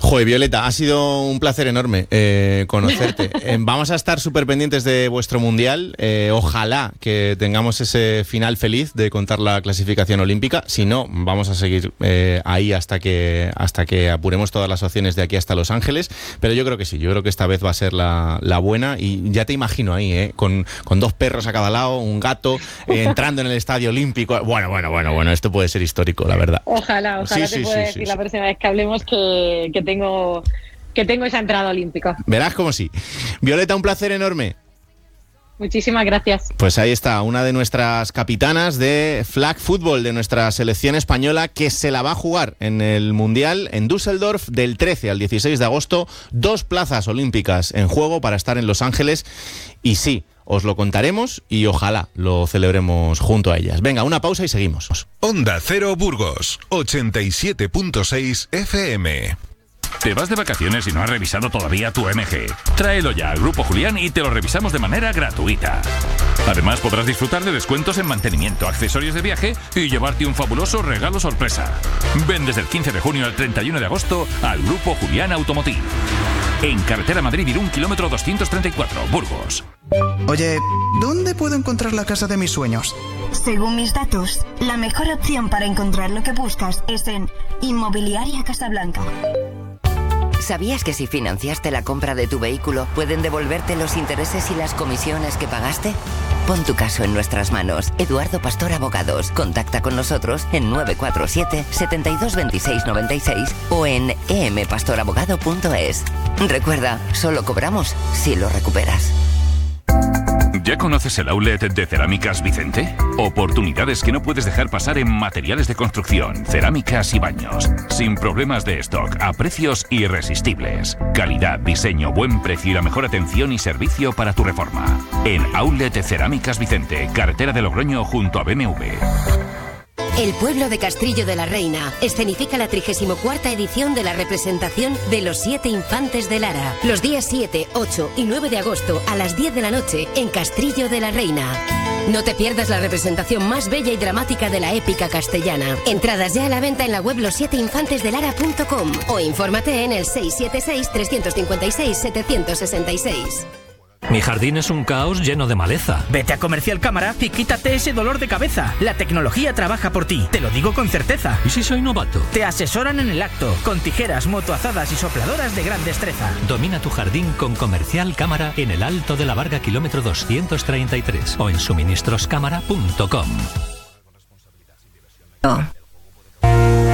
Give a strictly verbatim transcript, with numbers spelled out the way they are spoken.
Joder, Violeta, ha sido un placer enorme eh, conocerte. Eh, vamos a estar súper pendientes de vuestro Mundial. Eh, ojalá que tengamos ese final feliz de contar la clasificación olímpica. Si no, vamos a seguir eh, ahí hasta que, hasta que apuremos todas las opciones de aquí hasta Los Ángeles. Pero yo creo que sí, yo creo que esta vez va a ser la, la buena. Y ya te imagino ahí, eh, con, con dos perros a cada lado, un gato, eh, entrando en el Estadio Olímpico. Bueno, bueno, bueno, bueno, esto puede ser histórico, la verdad. Ojalá, ojalá sí, te sí, pueda sí, decir sí, la sí. próxima vez que hablemos que, que tengo que tengo esa entrada olímpica. Verás como sí. Violeta, un placer enorme. Muchísimas gracias. Pues ahí está, una de nuestras capitanas de flag football de nuestra selección española, que se la va a jugar en el Mundial en Düsseldorf del trece al dieciséis de agosto. Dos plazas olímpicas en juego para estar en Los Ángeles. Y sí, os lo contaremos y ojalá lo celebremos junto a ellas. Venga, una pausa y seguimos. Onda Cero Burgos, ochenta y siete punto seis F M. ¿Te vas de vacaciones y no has revisado todavía tu M G? Tráelo ya al Grupo Julián y te lo revisamos de manera gratuita. Además, podrás disfrutar de descuentos en mantenimiento, accesorios de viaje y llevarte un fabuloso regalo sorpresa. Ven desde el quince de junio al treinta y uno de agosto al Grupo Julián Automotive. En carretera Madrid-Irún, kilómetro doscientos treinta y cuatro, Burgos. Oye, ¿dónde puedo encontrar la casa de mis sueños? Según mis datos, la mejor opción para encontrar lo que buscas es en Inmobiliaria Casablanca. ¿Sabías que si financiaste la compra de tu vehículo, pueden devolverte los intereses y las comisiones que pagaste? Pon tu caso en nuestras manos. Eduardo Pastor Abogados. Contacta con nosotros en nueve cuatro siete, siete dos dos seis nueve seis o en e m pastor abogado punto es. Recuerda, solo cobramos si lo recuperas. ¿Ya conoces el outlet de Cerámicas Vicente? Oportunidades que no puedes dejar pasar en materiales de construcción, cerámicas y baños. Sin problemas de stock, a precios irresistibles. Calidad, diseño, buen precio y la mejor atención y servicio para tu reforma. En Outlet Cerámicas Vicente, carretera de Logroño junto a B M W. El pueblo de Castrillo de la Reina escenifica la trigésima cuarta edición de la representación de Los Siete Infantes de Lara, los días siete, ocho y nueve de agosto a las diez de la noche en Castrillo de la Reina. No te pierdas la representación más bella y dramática de la épica castellana. Entradas ya a la venta en la web los siete infantes de lara punto com o infórmate en el seis siete seis, tres cinco seis, siete seis seis. Mi jardín es un caos lleno de maleza. Vete a Comercial Cámara y quítate ese dolor de cabeza. La tecnología trabaja por ti, te lo digo con certeza. ¿Y si soy novato? Te asesoran en el acto, con tijeras, motoazadas y sopladoras de gran destreza. Domina tu jardín con Comercial Cámara en el Alto de la Varga, kilómetro doscientos treinta y tres o en suministros cámara punto com. Oh.